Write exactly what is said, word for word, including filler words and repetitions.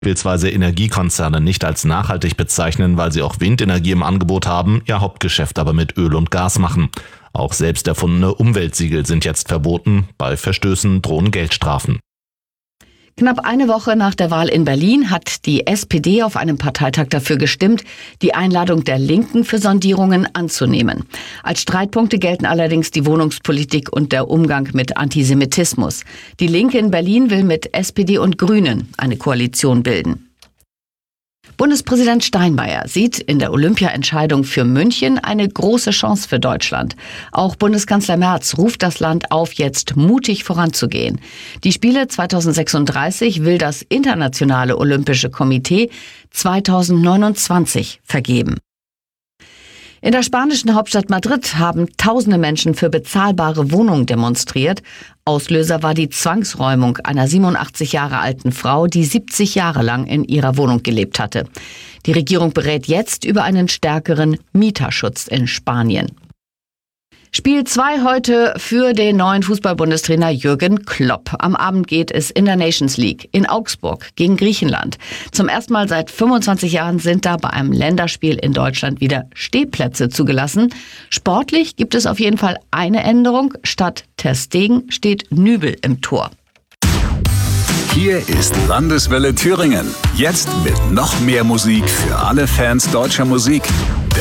Beispielsweise Energiekonzerne nicht als nachhaltig bezeichnen, weil sie auch Windenergie im Angebot haben, ihr Hauptgeschäft aber mit Öl und Gas machen. Auch selbst erfundene Umweltsiegel sind jetzt verboten, bei Verstößen drohen Geldstrafen. Knapp eine Woche nach der Wahl in Berlin hat die S P D auf einem Parteitag dafür gestimmt, die Einladung der Linken für Sondierungen anzunehmen. Als Streitpunkte gelten allerdings die Wohnungspolitik und der Umgang mit Antisemitismus. Die Linke in Berlin will mit S P D und Grünen eine Koalition bilden. Bundespräsident Steinmeier sieht in der Olympia-Entscheidung für München eine große Chance für Deutschland. Auch Bundeskanzler Merz ruft das Land auf, jetzt mutig voranzugehen. Die Spiele zweitausendsechsunddreißig will das Internationale Olympische Komitee zweitausendneunundzwanzig vergeben. In der spanischen Hauptstadt Madrid haben tausende Menschen für bezahlbare Wohnungen demonstriert. Auslöser war die Zwangsräumung einer siebenundachtzig Jahre alten Frau, die siebzig Jahre lang in ihrer Wohnung gelebt hatte. Die Regierung berät jetzt über einen stärkeren Mieterschutz in Spanien. Spiel zwei heute für den neuen Fußball-Bundestrainer Jürgen Klopp. Am Abend geht es in der Nations League in Augsburg gegen Griechenland. Zum ersten Mal seit fünfundzwanzig Jahren sind da bei einem Länderspiel in Deutschland wieder Stehplätze zugelassen. Sportlich gibt es auf jeden Fall eine Änderung. Statt Ter Stegen steht Nübel im Tor. Hier ist Landeswelle Thüringen. Jetzt mit noch mehr Musik für alle Fans deutscher Musik.